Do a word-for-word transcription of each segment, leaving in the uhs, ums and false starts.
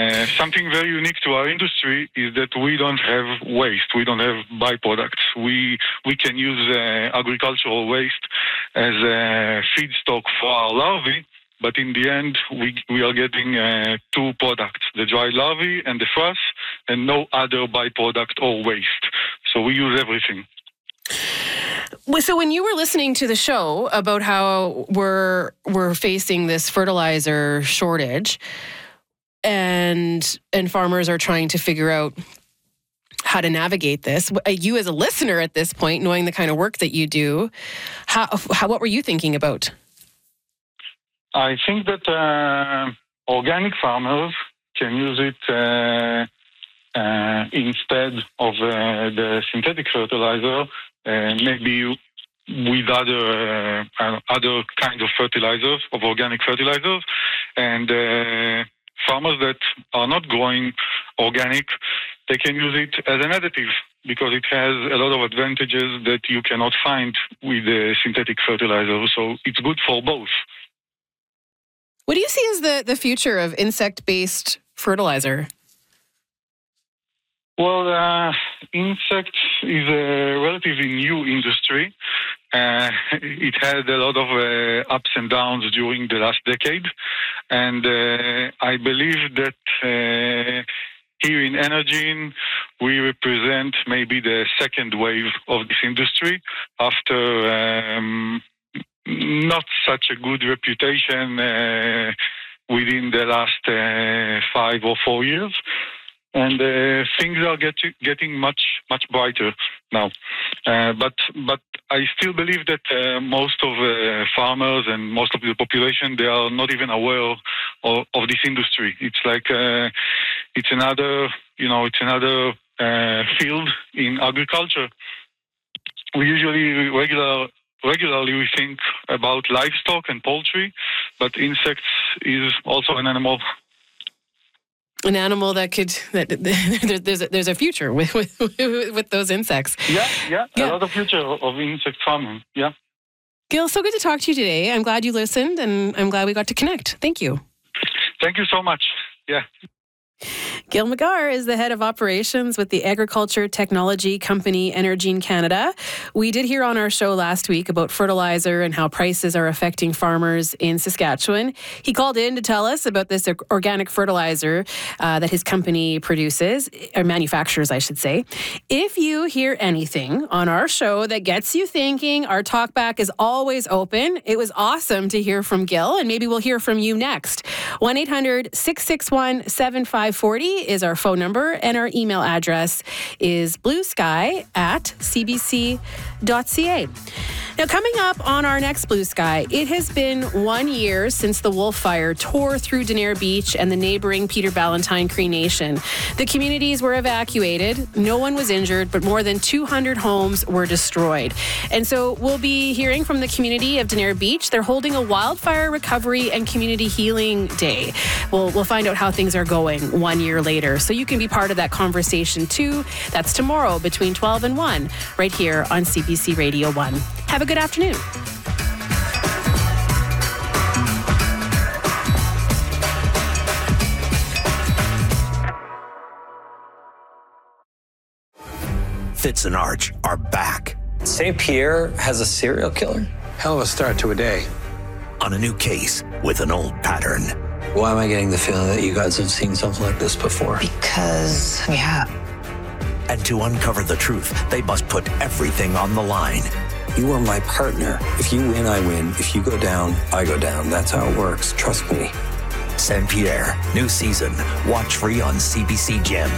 uh, something very unique to our industry is that we don't have waste. We don't have byproducts. We we can use uh, agricultural waste as a feedstock for our larvae, but in the end, we we are getting uh, two products, the dry larvae and the frass, and no other byproduct or waste. So we use everything. Well, so when you were listening to the show about how we're we're facing this fertilizer shortage, and and farmers are trying to figure out how to navigate this, you as a listener at this point, knowing the kind of work that you do, how, how what were you thinking about? I think that uh, organic farmers can use it uh, uh, instead of uh, the synthetic fertilizer. Uh, maybe with other uh, other kind of fertilizers, of organic fertilizers, and uh, farmers that are not growing organic, they can use it as an additive because it has a lot of advantages that you cannot find with the synthetic fertilizer. So it's good for both. What do you see as the, the future of insect-based fertilizer? Well, uh, insects is a relatively new industry. Uh, it had a lot of uh, ups and downs during the last decade. And uh, I believe that uh, here in Energene, we represent maybe the second wave of this industry after um, not such a good reputation uh, within the last uh, five or four years. And uh, things are get, getting much, much brighter now. Uh, but but I still believe that uh, most of the uh, farmers and most of the population, they are not even aware of, of this industry. It's like uh, it's another, you know, it's another uh, field in agriculture. We usually regular regularly we think about livestock and poultry, but insects is also an animal. An animal that could that there's a, there's a future with, with with those insects. Yeah, yeah, yeah, a lot of future of insect farming. Yeah. Gil, so good to talk to you today. I'm glad you listened, and I'm glad we got to connect. Thank you. Thank you so much. Yeah. Gil McGarr is the head of operations with the agriculture technology company Energene Canada. We did hear on our show last week about fertilizer and how prices are affecting farmers in Saskatchewan. He called in to tell us about this organic fertilizer uh, that his company produces, or manufactures, I should say. If you hear anything on our show that gets you thinking, our talkback is always open. It was awesome to hear from Gil, and maybe we'll hear from you next. one eight hundred six six one seven five four zero is our phone number, and our email address is bluesky at c b c dot c a. Now, coming up on our next Blue Sky, it has been one year since the Wolf Fire tore through Denair Beach and the neighboring Peter Ballantyne Cree Nation. The communities were evacuated. No one was injured, but more than two hundred homes were destroyed. And so we'll be hearing from the community of Denair Beach. They're holding a wildfire recovery and community healing day. We'll, we'll find out how things are going one year later. So you can be part of that conversation too. That's tomorrow between twelve and one, right here on C B C Radio one. Have a good afternoon. Fitz and Arch are back. Saint Pierre has a serial killer? Hell of a start to a day. On a new case with an old pattern. Why am I getting the feeling that you guys have seen something like this before? Because we have. And to uncover the truth, they must put everything on the line. You are my partner. If you win, I win. If you go down, I go down. That's how it works. Trust me. Saint Pierre, new season. Watch free on C B C Gem.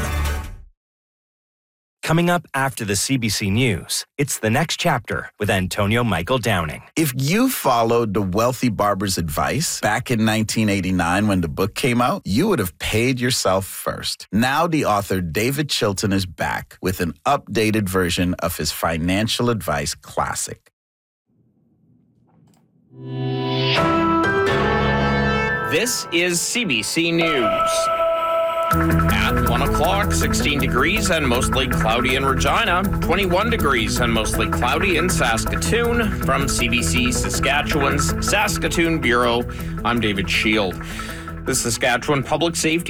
Coming up after the C B C News, it's The Next Chapter with Antonio Michael Downing. If you followed the wealthy barber's advice back in nineteen eighty-nine when the book came out, you would have paid yourself first. Now the author David Chilton is back with an updated version of his financial advice classic. This is C B C News. At one o'clock, sixteen degrees and mostly cloudy in Regina, twenty-one degrees and mostly cloudy in Saskatoon. From C B C Saskatchewan's Saskatoon Bureau, I'm David Shield. The Saskatchewan Public Safety